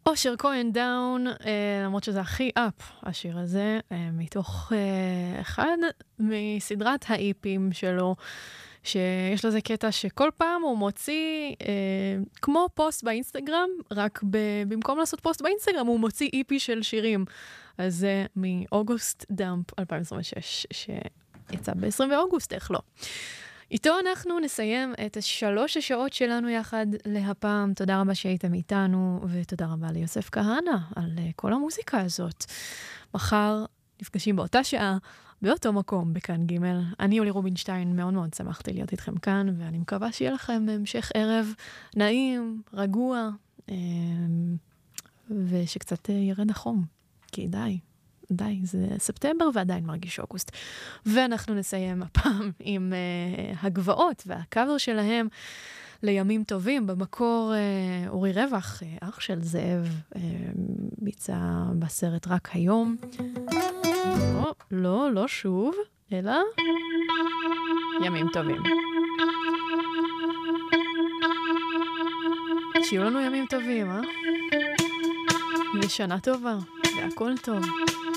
אושר כהן דאון, למרות שזה הכי אפ, השיר הזה, מתוך אחד מסדרת האיפים שלו, שיש לזה קטע שכל פעם הוא מוציא, כמו פוסט באינסטגרם, רק במקום לעשות פוסט באינסטגרם, הוא מוציא איפי של שירים. אז זה מאוגוסט דאמפ 2026, שיצא ב-20 באוגוסט, איך לא. איתו אנחנו נסיים את 3 השעות שלנו יחד להפעם. תודה רבה שהייתם איתנו, ותודה רבה ליוסף כהנא על כל המוזיקה הזאת. מחר נפגשים באותה שעה, באותו מקום, בכאן ג'. אני יולי רובינשטיין, מאוד מאוד שמחתי להיות איתכם כאן, ואני מקווה שיהיה לכם המשך ערב נעים, רגוע, ושקצת ירד החום, כי די, זה ספטמבר ועדיין מרגיש אוגוסט. ואנחנו נסיים הפעם עם הגבעות והקאבר שלהם לימים טובים. במקור אורי רווח, אח של זאב, ביצע בסרט רק היום. לא שוב, אלא ימים טובים. שיהיו לנו ימים טובים, לשנה טובה, והכל טוב.